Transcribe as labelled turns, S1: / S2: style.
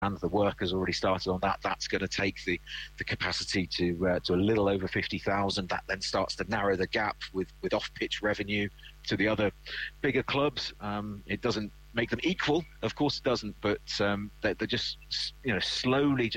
S1: and the work has already started on that. That's going to take the capacity to a little over 50,000. That then starts to narrow the gap with off-pitch revenue to the other bigger clubs. It doesn't make them equal, of course it doesn't, but they're just slowly